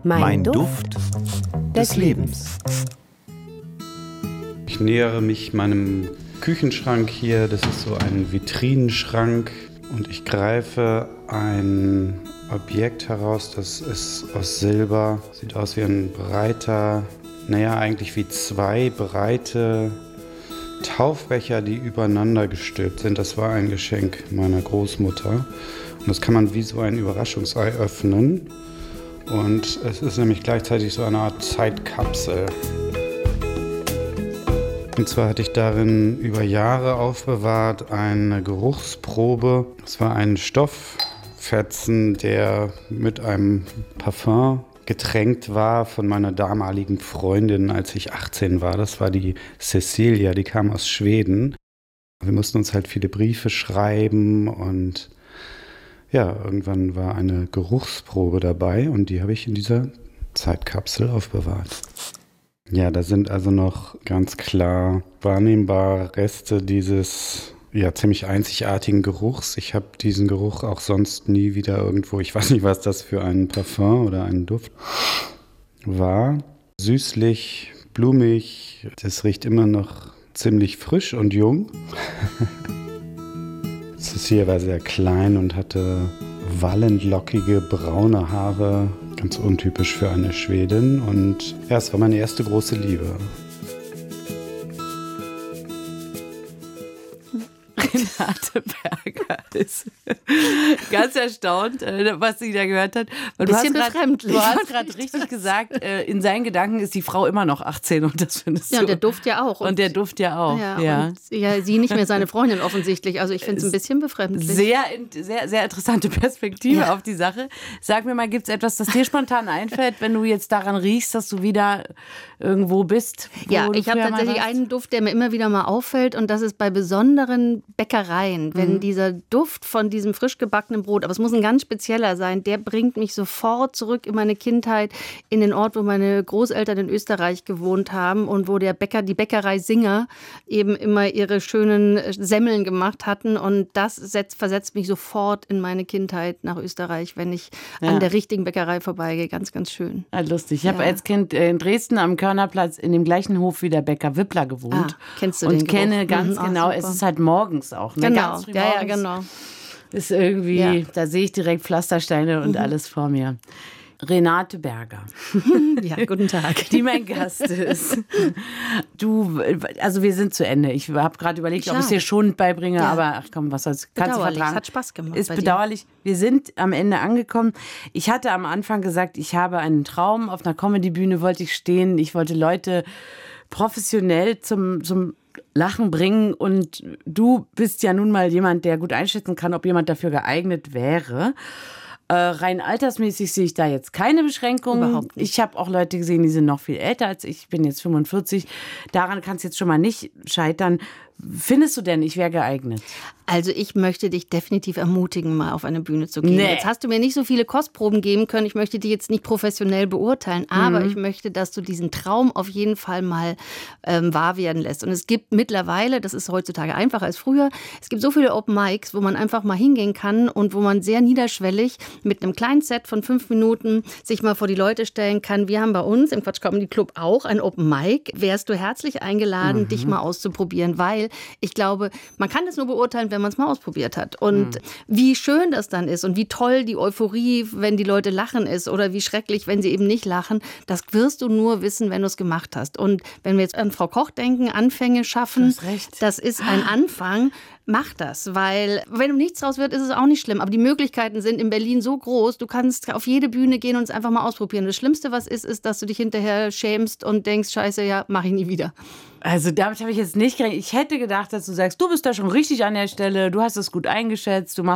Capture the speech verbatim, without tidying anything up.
Mein, mein Duft, Duft des Lebens. Ich nähere mich meinem Küchenschrank hier. Das ist so ein Vitrinenschrank. Und ich greife ein Objekt heraus, das ist aus Silber. Sieht aus wie ein breiter, naja, eigentlich wie zwei breite Taufbecher, die übereinander gestülpt sind. Das war ein Geschenk meiner Großmutter. Und das kann man wie so ein Überraschungsei öffnen. Und es ist nämlich gleichzeitig so eine Art Zeitkapsel. Und zwar hatte ich darin über Jahre aufbewahrt eine Geruchsprobe. Es war ein Stofffetzen, der mit einem Parfum getränkt war von meiner damaligen Freundin, als ich achtzehn war. Das war die Cecilia, die kam aus Schweden. Wir mussten uns halt viele Briefe schreiben und ja, irgendwann war eine Geruchsprobe dabei und die habe ich in dieser Zeitkapsel aufbewahrt. Ja, da sind also noch ganz klar wahrnehmbare Reste dieses ja ziemlich einzigartigen Geruchs. Ich habe diesen Geruch auch sonst nie wieder irgendwo, ich weiß nicht, was das für ein Parfum oder ein Duft war. Süßlich, blumig, das riecht immer noch ziemlich frisch und jung. Cecilia war sehr klein und hatte wallend lockige braune Haare, ganz untypisch für eine Schwedin. Und ja, es war meine erste große Liebe. Renate Berger ist ganz erstaunt, was sie da gehört hat. Weil Bisschen du hast befremdlich. Du hast gerade richtig gesagt, in seinen Gedanken ist die Frau immer noch achtzehn und das findest Ja, du. und der Duft ja auch. Und, und der Duft ja auch. Ja, ja. Und ja, sie nicht mehr seine Freundin offensichtlich. Also ich finde es ein bisschen befremdlich. Sehr, sehr, sehr interessante Perspektive Ja. auf die Sache. Sag mir mal, gibt es etwas, das dir spontan einfällt, wenn du jetzt daran riechst, dass du wieder irgendwo bist? Wo Ja, du ich habe früher mal tatsächlich warst? einen Duft, der mir immer wieder mal auffällt und das ist bei besonderen Bäckereien, wenn Mhm. dieser Duft von diesem frisch gebackenen Brot, aber es muss ein ganz spezieller sein, der bringt mich sofort zurück in meine Kindheit, in den Ort, wo meine Großeltern in Österreich gewohnt haben und wo der Bäcker, die Bäckerei Singer eben immer ihre schönen Semmeln gemacht hatten und das setzt, versetzt mich sofort in meine Kindheit nach Österreich, wenn ich Ja. an der richtigen Bäckerei vorbeigehe. Ganz, ganz schön. Ah, lustig. Ich habe Ja. als Kind in Dresden am Körnerplatz in dem gleichen Hof wie der Bäcker Wippler gewohnt. Ah, kennst du und den Geruch? kenne ganz Mhm, ah, genau, super. es ist halt morgens auch. Ne? Genau, Ganz früh ja, ja, morgens genau. Ist irgendwie, Ja. da sehe ich direkt Pflastersteine und alles vor mir. Renate Berger, Ja, guten Tag. die mein Gast ist. Du, also wir sind zu Ende. Ich habe gerade überlegt, ob ich es Schade. dir schon beibringe, Ja. aber ach komm, was soll's. Kannst du Bedauerlich, vertragen. es hat Spaß gemacht Ist bei dir. bedauerlich. Wir sind am Ende angekommen. Ich hatte am Anfang gesagt, ich habe einen Traum. Auf einer Comedy-Bühne wollte ich stehen. Ich wollte Leute professionell zum, zum Lachen bringen und du bist ja nun mal jemand, der gut einschätzen kann, ob jemand dafür geeignet wäre. Äh, rein altersmäßig sehe ich da jetzt keine Beschränkungen. Überhaupt nicht. Ich habe auch Leute gesehen, die sind noch viel älter als ich. Ich bin jetzt fünfundvierzig. Daran kann es jetzt schon mal nicht scheitern. Findest du denn, ich wäre geeignet? Also ich möchte dich definitiv ermutigen, mal auf eine Bühne zu gehen. Nee. Jetzt hast du mir nicht so viele Kostproben geben können. Ich möchte die jetzt nicht professionell beurteilen, aber Mhm. ich möchte, dass du diesen Traum auf jeden Fall mal ähm, wahr werden lässt. Und es gibt mittlerweile, das ist heutzutage einfacher als früher, es gibt so viele Open Mics, wo man einfach mal hingehen kann und wo man sehr niederschwellig mit einem kleinen Set von fünf Minuten sich mal vor die Leute stellen kann. Wir haben bei uns im Quatsch Comedy Club auch ein Open Mic. Wärst du herzlich eingeladen, Mhm. dich mal auszuprobieren, weil ich glaube, man kann das nur beurteilen, wenn man es mal ausprobiert hat. Und mhm. wie schön das dann ist und wie toll die Euphorie, wenn die Leute lachen ist oder wie schrecklich, wenn sie eben nicht lachen, das wirst du nur wissen, wenn du es gemacht hast. Und wenn wir jetzt an Frau Koch denken, Anfänge schaffen, Du hast recht. das ist ein Anfang. Mach das, weil wenn nichts draus wird, ist es auch nicht schlimm. Aber die Möglichkeiten sind in Berlin so groß, du kannst auf jede Bühne gehen und es einfach mal ausprobieren. Das Schlimmste, was ist, ist, dass du dich hinterher schämst und denkst, scheiße, ja, mach ich nie wieder. Also damit habe ich jetzt nicht gerechnet. Ich hätte gedacht, dass du sagst, du bist da schon richtig an der Stelle, du hast es gut eingeschätzt, du machst